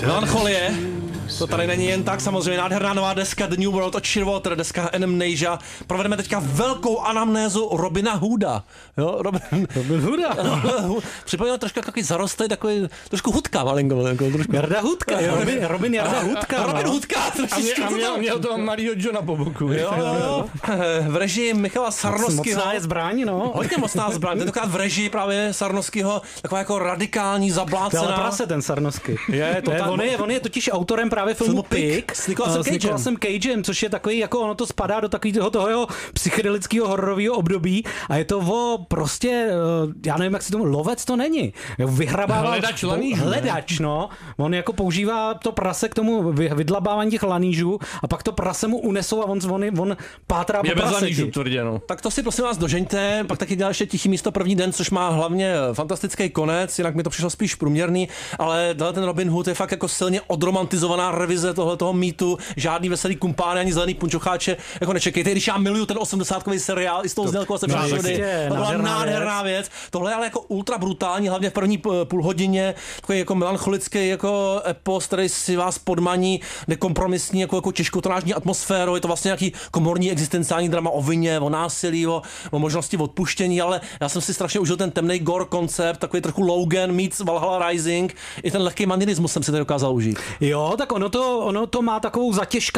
Melancholie. To tady není jen tak, samozřejmě nádherná nová deska The New World od Shearwater, deska Amnesia. Provedeme teďka velkou anamnézu Robina Hooda. Jo, Robin Hooda. Připomněl trošku takový zarostlý, takový trošku Hudka malinko. Jarda Hudka, Robin Jarda Hudka. Robin Hudka, a měl toho malýho Johna po boku. Jo. V režii Michala Sarnowského. Mocná je zbraň, no. Hodně mocná zbraň, tentokrát v režii právě Sarnowského, taková jako radikální, zablácená. To je prase ten Sarnowský. On je totiž autorem právě filmu Pig s Nicolasem Cagem, což je takový, jako ono to spadá do takového toho jeho psychedelického hororového období a je to prostě, já nevím, jak si tomu, lovec to není. Vyhrabává hledač, no. On jako používá to prase k tomu vydlabávání těch lanížů a pak to prase mu unesou a on pátrá po praseti. No. Tak to si prosím vás dožeňte, pak taky dělá ještě Tichý místo první den, což má hlavně fantastický konec, jinak mi to přišlo spíš průměrný, ale ten Robin Hood je fakt jako silně odromantizovaná revize tohoto mýtu, žádný veselý kumpány ani zelený punčocháče, jako nečekejte, když já miluju ten 80kový seriál i s tou znělkou a se všudy. To byla nádherná věc. Tohle je ale jako ultra brutální, hlavně v první půlhodině, takový jako melancholický jako epos, který si vás podmaní nekompromisní jako těžkotonážní atmosférou, je to vlastně nějaký komorní existenciální drama o vině, o násilí, o možnosti odpuštění, ale já jsem si strašně užil ten temnej gore koncept, takový trochu Logan meets Valhalla Rising, i ten lehký manirismus jsem si to dokázal užít. Jo, tak ono to má takovou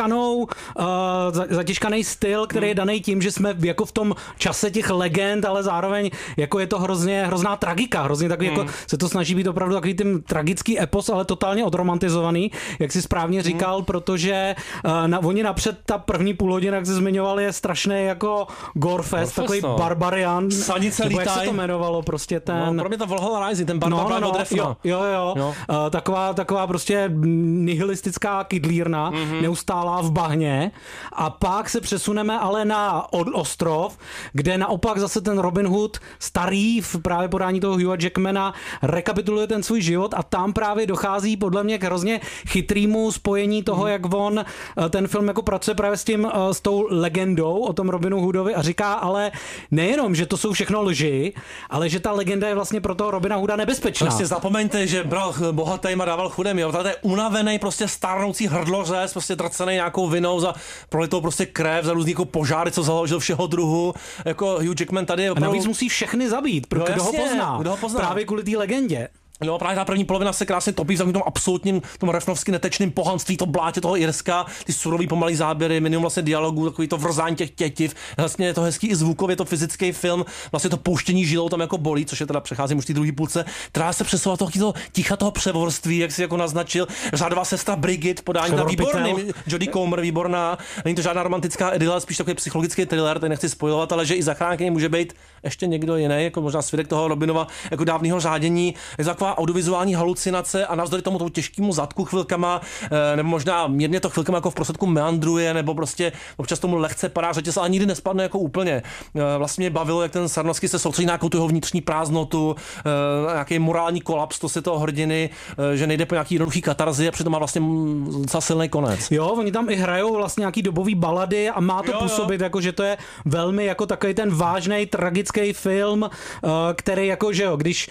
zatěžkaný styl, který je daný tím, že jsme jako v tom čase těch legend, ale zároveň jako je to hrozná tragika, hrozně takový jako se to snaží být opravdu takový ten tragický epos, ale totálně odromantizovaný, jak si správně říkal, protože oni napřed ta první půlhodina, jak se zmiňoval, je strašný jako gorefest, takový barbarian. Sanice lítají. Jak se to jmenovalo prostě ten... No, pro mě to Valhalla Rising, ten barbarian od Refna. Jo. Taková prostě nihilistická kydlírna, neustálá v bahně a pak se přesuneme ale na ostrov, kde naopak zase ten Robin Hood starý v právě podání toho Hugha Jackmana rekapituluje ten svůj život a tam právě dochází podle mě k hrozně chytrýmu spojení toho, jak on ten film jako pracuje právě s tou legendou o tom Robinu Hoodovi a říká ale nejenom, že to jsou všechno lži, ale že ta legenda je vlastně pro toho Robina Hooda nebezpečná. Prostě zapomeňte, že bral bohatým a dával chudem, jo. To je unavený prostě stárnoucí hrdlořez, prostě drcený nějakou vinou za prolitou prostě krev, za různý jako požáry, co založil všeho druhu. Jako Hugh Jackman tady je opravdu... A navíc musí všechny zabít, protože kdo ho pozná. Právě kvůli té legendě. No, právě ta první polovina se krásně topí v takovém tom absolutním, tom refnovsky netečným pohanství, to blátě toho Irska, ty surový pomalý záběry, minimum vlastně dialogů, takový to vrzání těch tětiv. Vlastně je to hezký i zvukově, to fyzický film, vlastně to pouštění žilou tam jako bolí, což je teda přecházím už v té druhé půlce, která se přesouvá toho ticha toho převorství, jak si jako naznačil. Řádová sestra Brigit, podání na výborný, Jodie Comer, výborná. Není to žádná romantická idyla, spíš takový psychologický thriller, ten nechci spojovat, ale že i zachránkyní může být ještě někdo jiný, jako možná svědek toho Robinova jako dávného řádění. Je audiovizuální halucinace a navzdory tomu těžkému zadku chvilkama, nebo možná mírně to chvilkama jako v prostředku meandruje, nebo prostě občas tomu lehce padá řetěz, ale nikdy nespadne jako úplně. Vlastně mě bavilo, jak ten Sarnowský se soustředí na nějakou tu jeho vnitřní prázdnotu, nějaký morální kolaps, to si toho hrdiny, že nejde po nějaký jednoduchý katarzi a přitom má vlastně docela silný konec. Jo, oni tam i hrajou vlastně nějaký dobový balady a má to působit, jako že to je velmi jako takový ten vážný tragický film, který jako, že jo, když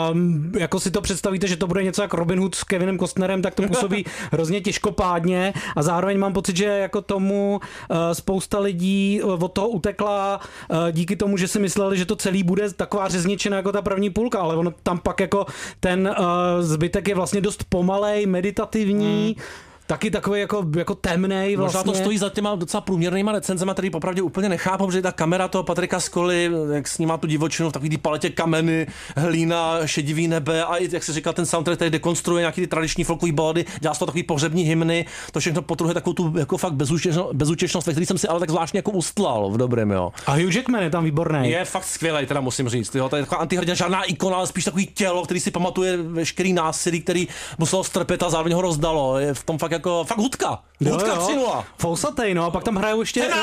jako si to představíte, že to bude něco jak Robin Hood s Kevinem Costnerem, tak to působí hrozně těžkopádně a zároveň mám pocit, že jako tomu spousta lidí od toho utekla díky tomu, že si mysleli, že to celý bude taková řezničina jako ta první půlka, ale ono tam pak jako ten zbytek je vlastně dost pomalej, meditativní, taky takový jako temnej vlastně. Možná to stojí za těma docela průměrnýma recenzema, který popravdě úplně nechápou, že ta kamera toho Patrika Scolly, jak snímá tu divočinu v takový té paletě kameny, hlína, šedivý nebe a i, jak se říká, ten soundtrack tady dekonstruuje nějaký ty tradiční folkový balady, dělá z toho takový pohřební hymny, to všechno potrhuje takovou tu jako fakt bezúčešnost, ve který jsem si ale tak zvláštně jako ustlal v dobrém, jo. A Hugh Jackman je tam výborný. Je fakt skvělý, teda musím říct, jo. To je taková antihrdina, žádná ikona, ale spíš takový tělo, který si pamatuje veškerý násilí, který muselo strpět a zároveň ho rozdalo. Je v tom fakt jako fakt Hudka 3:0. Fousatej, no a pak tam hrajou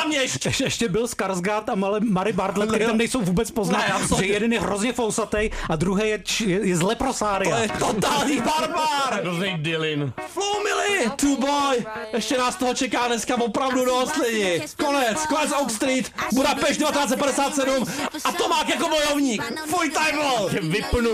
ještě Bill Skarsgård a Mary Bartlett, který tam nejsou vůbec poznat, že jeden je hrozně fousatej a druhý je zle prosária. To je totální barbar. Hrozný Dylan. Flow Millie, Two Boy. Ještě nás toho čeká dneska opravdu dost lidi. Konec Oak Street, Budapešť 1957 a Tomák jako bojovník. Fuj, Tybal. Vypnu.